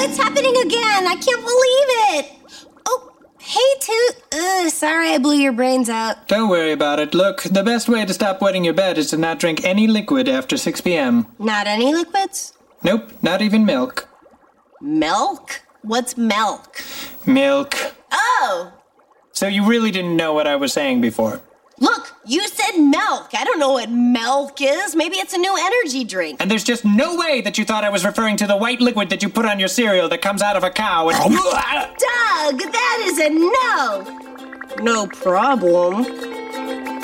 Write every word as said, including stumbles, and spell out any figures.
it's happening again. I can't believe it. Oh, hey, Toot. Ugh, sorry I blew your brains out. Don't worry about it. Look, the best way to stop wetting your bed is to not drink any liquid after six p.m. Not any liquids? Nope, not even milk. Milk? What's milk? Milk. Oh! So you really didn't know what I was saying before? Look, you said milk. I don't know what milk is. Maybe it's a new energy drink. And there's just no way that you thought I was referring to the white liquid that you put on your cereal that comes out of a cow and... Doug, that is a no! No problem.